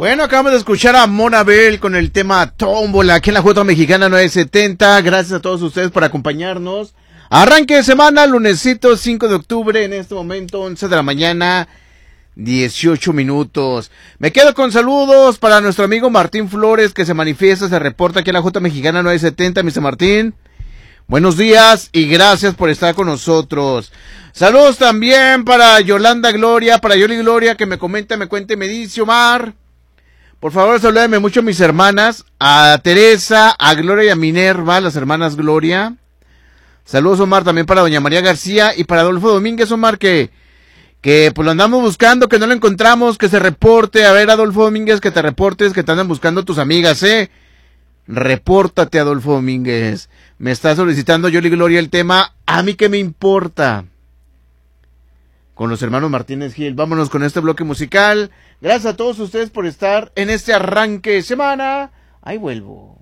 Bueno, acabamos de escuchar a Monabel con el tema Tómbola aquí en la Jota Mexicana 970. Gracias a todos ustedes por acompañarnos. Arranque de semana, lunesito 5 de octubre, en este momento 11 de la mañana, 18 minutos. Me quedo con saludos para nuestro amigo Martín Flores, que se manifiesta, se reporta aquí en la Jota Mexicana 970. Mr. Martín, buenos días y gracias por estar con nosotros. Saludos también para Yolanda Gloria, para Yoli Gloria, que me comenta, me cuenta y me dice: Omar, por favor, salúdame mucho a mis hermanas, a Teresa, a Gloria y a Minerva, las hermanas Gloria. Saludos, Omar, también para doña María García y para Adolfo Domínguez, Omar, que pues lo andamos buscando, que no lo encontramos, que se reporte. A ver, Adolfo Domínguez, que te reportes, que te andan buscando tus amigas, Repórtate, Adolfo Domínguez. Me está solicitando Yoli Gloria el tema A mí que me importa, con los hermanos Martínez Gil. Vámonos con este bloque musical. Gracias a todos ustedes por estar en este arranque de semana. Ahí vuelvo.